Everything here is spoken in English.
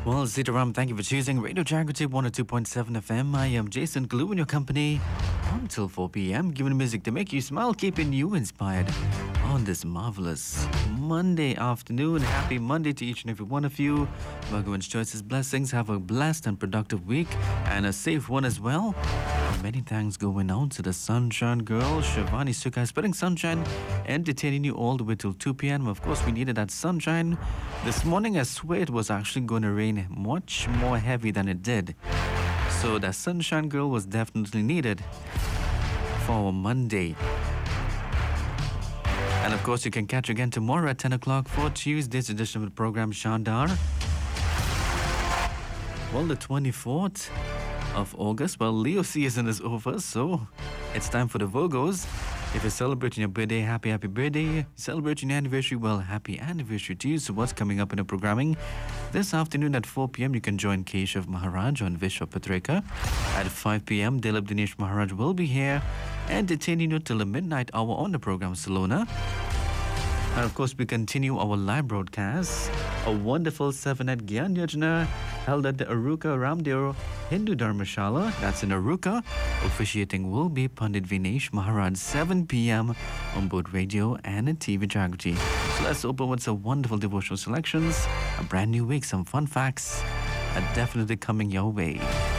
Well, Sitaram, thank you for choosing Radio Jagrati 102.7 FM. I am Jason Glue in your company until 4 p.m. Giving music to make you smile, keeping you inspired on this marvelous Monday afternoon. Happy Monday to each and every one of you. Bhagavan's choices, blessings. Have a blessed and productive week and a safe one as well. Many thanks going out to the Sunshine Girl, Shivani Sukha, spreading sunshine, entertaining you all the way till 2 p.m. Of course, we needed that sunshine. This morning, I swear it was actually going to rain much more heavy than it did. So that Sunshine Girl was definitely needed for Monday. And of course, you can catch again tomorrow at 10 o'clock for Tuesday's edition of the program Shandar. Well, the 24th of August. Well, Leo season is over, so it's time for the Virgos. If you're celebrating your birthday, happy birthday. Celebrating your anniversary, well, happy anniversary to you. So what's coming up in the programming? This afternoon at 4 p.m. you can join Keshav Maharaj on Vishwa Patrika. At 5 p.m. Dilip Dinesh Maharaj will be here entertaining you till the midnight hour on the program Salona. And of course, we continue our live broadcast. A wonderful 7 at Gyan Yajna held at the Aruka Ramdeo Hindu Dharmashala. That's in Aruka. Officiating will be Pandit Vinesh Maharaj, 7 p.m. on both radio and TV Jagrati. So let's open with some wonderful devotional selections. A brand new week, some fun facts are definitely coming your way.